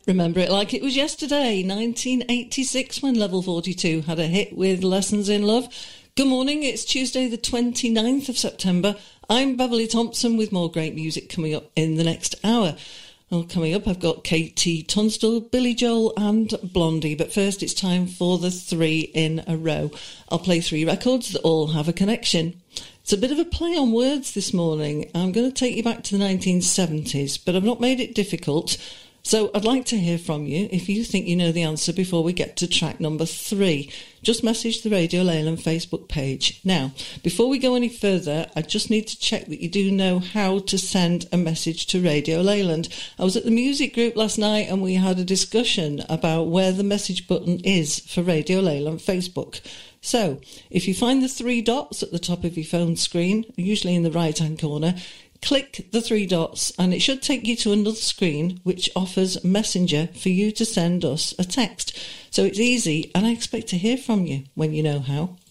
Remember it like it was yesterday, 1986, when Level 42 had a hit with Lessons in Love. Good morning, it's Tuesday the 29th of September. I'm Beverly Thompson with more great music coming up in the next hour. Well, coming up, I've got Katie Tunstall, Billy Joel and Blondie. But first, it's time for the three in a row. I'll play three records that all have a connection. It's a bit of a play on words this morning. I'm going to take you back to the 1970s, but I've not made it difficult. So I'd like to hear from you if you think you know the answer before we get to track number 3. Just message the Radio Leyland Facebook page. Now, before we go any further, I just need to check that you do know how to send a message to Radio Leyland. I was at the music group last night and we had a discussion about where the message button is for Radio Leyland Facebook. So, if you find the 3 dots at the top of your phone screen, usually in the right-hand corner, click the 3 dots and it should take you to another screen which offers Messenger for you to send us a text. So it's easy and I expect to hear from you when you know how.